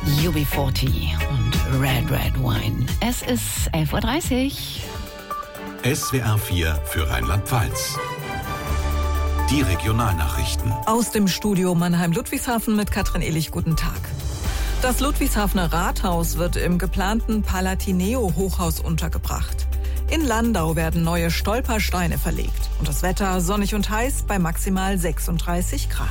UB40 und Red Red Wine. Es ist 11.30 Uhr. SWR 4 für Rheinland-Pfalz. Die Regionalnachrichten. Aus dem Studio Mannheim-Ludwigshafen mit Katrin Ehlich. Guten Tag. Das Ludwigshafener Rathaus wird im geplanten Palatineo-Hochhaus untergebracht. In Landau werden neue Stolpersteine verlegt. Und das Wetter sonnig und heiß bei maximal 36 Grad.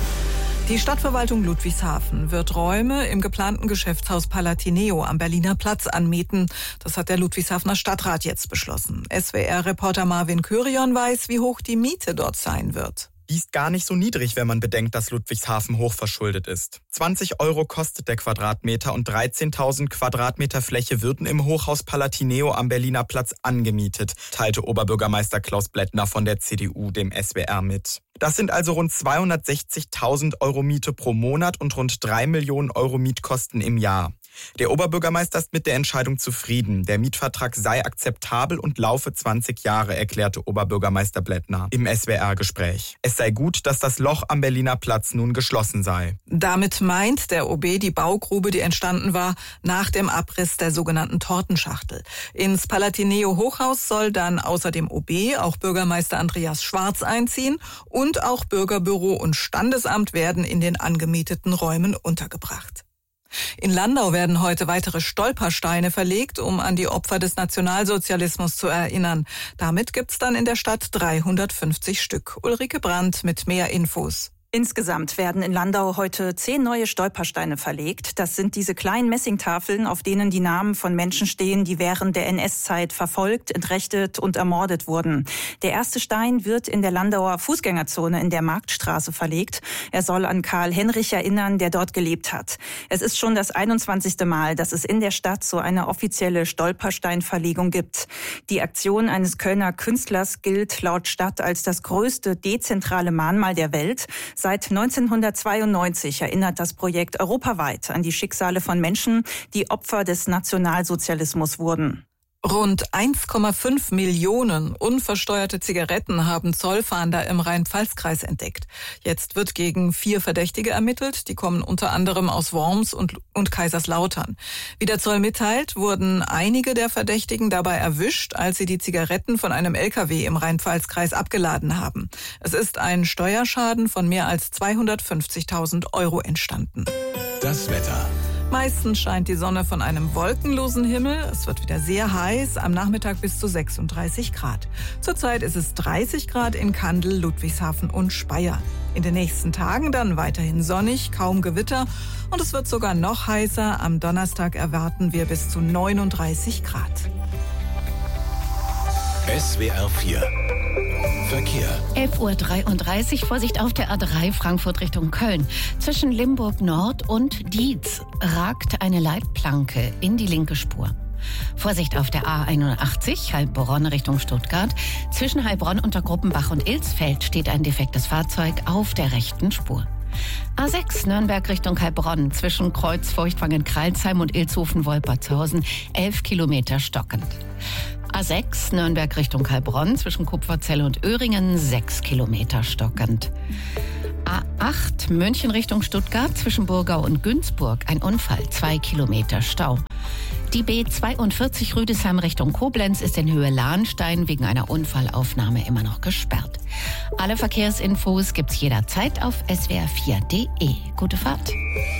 Die Stadtverwaltung Ludwigshafen wird Räume im geplanten Geschäftshaus Palatineo am Berliner Platz anmieten. Das hat der Ludwigshafener Stadtrat jetzt beschlossen. SWR-Reporter Marvin Körion weiß, wie hoch die Miete dort sein wird. Die ist gar nicht so niedrig, wenn man bedenkt, dass Ludwigshafen hochverschuldet ist. 20 Euro kostet der Quadratmeter und 13.000 Quadratmeter Fläche würden im Hochhaus Palatineo am Berliner Platz angemietet, teilte Oberbürgermeister Klaus Blättner von der CDU dem SWR mit. Das sind also rund 260.000 Euro Miete pro Monat und rund 3 Millionen Euro Mietkosten im Jahr. Der Oberbürgermeister ist mit der Entscheidung zufrieden. Der Mietvertrag sei akzeptabel und laufe 20 Jahre, erklärte Oberbürgermeister Blättner im SWR-Gespräch. Es sei gut, dass das Loch am Berliner Platz nun geschlossen sei. Damit meint der OB die Baugrube, die entstanden war nach dem Abriss der sogenannten Tortenschachtel. Ins Palatineo-Hochhaus soll dann außer dem OB auch Bürgermeister Andreas Schwarz einziehen und auch Bürgerbüro und Standesamt werden in den angemieteten Räumen untergebracht. In Landau werden heute weitere Stolpersteine verlegt, um an die Opfer des Nationalsozialismus zu erinnern. Damit gibt's dann in der Stadt 350 Stück. Ulrike Brandt mit mehr Infos. Insgesamt werden in Landau heute 10 neue Stolpersteine verlegt. Das sind diese kleinen Messingtafeln, auf denen die Namen von Menschen stehen, die während der NS-Zeit verfolgt, entrechtet und ermordet wurden. Der erste Stein wird in der Landauer Fußgängerzone in der Marktstraße verlegt. Er soll an Karl Henrich erinnern, der dort gelebt hat. Es ist schon das 21. Mal, dass es in der Stadt so eine offizielle Stolpersteinverlegung gibt. Die Aktion eines Kölner Künstlers gilt laut Stadt als das größte dezentrale Mahnmal der Welt. Seit 1992 erinnert das Projekt europaweit an die Schicksale von Menschen, die Opfer des Nationalsozialismus wurden. Rund 1,5 Millionen unversteuerte Zigaretten haben Zollfahnder im Rhein-Pfalz-Kreis entdeckt. Jetzt wird gegen 4 Verdächtige ermittelt. Die kommen unter anderem aus Worms und Kaiserslautern. Wie der Zoll mitteilt, wurden einige der Verdächtigen dabei erwischt, als sie die Zigaretten von einem LKW im Rhein-Pfalz-Kreis abgeladen haben. Es ist ein Steuerschaden von mehr als 250.000 Euro entstanden. Das Wetter. Meistens scheint die Sonne von einem wolkenlosen Himmel. Es wird wieder sehr heiß, am Nachmittag bis zu 36 Grad. Zurzeit ist es 30 Grad in Kandel, Ludwigshafen und Speyer. In den nächsten Tagen dann weiterhin sonnig, kaum Gewitter und es wird sogar noch heißer. Am Donnerstag erwarten wir bis zu 39 Grad. SWR 4 Verkehr. 11.33 Uhr, Vorsicht auf der A3 Frankfurt Richtung Köln. Zwischen Limburg Nord und Dietz ragt eine Leitplanke in die linke Spur. Vorsicht auf der A81 Heilbronn Richtung Stuttgart. Zwischen Heilbronn, Untergruppenbach und Ilsfeld steht ein defektes Fahrzeug auf der rechten Spur. A6 Nürnberg Richtung Heilbronn. Zwischen Kreuzfurchtwangen-Kreilsheim und Ilshofen-Wolpertshausen 11 Kilometer stockend. A6 Nürnberg Richtung Heilbronn, zwischen Kupferzell und Öhringen 6 Kilometer stockend. A8 München Richtung Stuttgart, zwischen Burgau und Günzburg ein Unfall, 2 Kilometer Stau. Die B42 Rüdesheim Richtung Koblenz ist in Höhe Lahnstein wegen einer Unfallaufnahme immer noch gesperrt. Alle Verkehrsinfos gibt's jederzeit auf swr4.de. Gute Fahrt.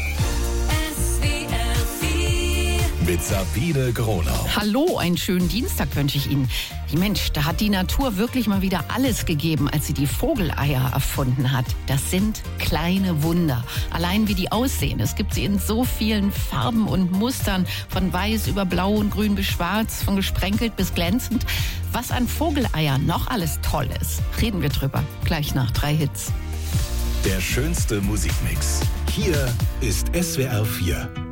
Mit Sabine Gronau. Hallo, einen schönen Dienstag wünsche ich Ihnen. Mensch, da hat die Natur wirklich mal wieder alles gegeben, als sie die Vogeleier erfunden hat. Das sind kleine Wunder. Allein wie die aussehen. Es gibt sie in so vielen Farben und Mustern. Von weiß über blau und grün bis schwarz, von gesprenkelt bis glänzend. Was an Vogeleiern noch alles toll ist, reden wir drüber. Gleich nach 3 Hits. Der schönste Musikmix. Hier ist SWR 4.